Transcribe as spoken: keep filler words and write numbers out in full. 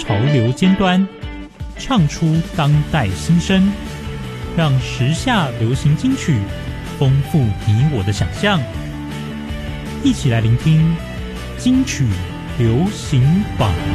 潮流尖端，唱出当代新声，让时下流行金曲丰富你我的想象。一起来聆听金曲流行榜。